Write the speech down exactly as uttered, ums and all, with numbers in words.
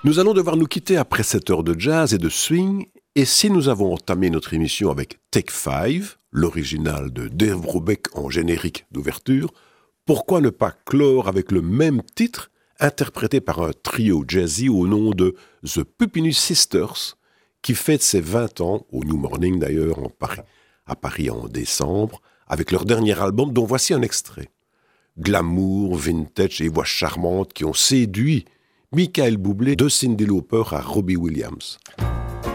Nous allons devoir nous quitter après cette heure de jazz et de swing, et si nous avons entamé notre émission avec Take Five, l'original de Dave Brubeck en générique d'ouverture, pourquoi ne pas clore avec le même titre, interprété par un trio jazzy au nom de The Puppinus Sisters, qui fête ses vingt ans, au New Morning d'ailleurs, en Paris, à Paris en décembre, avec leur dernier album dont voici un extrait. Glamour, vintage et voix charmantes qui ont séduit Michael Bublé de Cyndi Lauper à Robbie Williams.